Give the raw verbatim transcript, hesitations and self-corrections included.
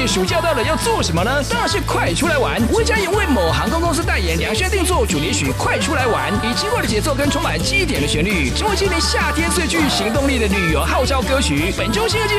暑假到了，要做什么呢？当然是快出来玩。温家颖为某航空公司代言，量身定做主题曲《快出来玩》，以轻快的节奏跟充满记忆点的旋律，成为今年夏天最具行动力的旅游号召歌曲。本周新科技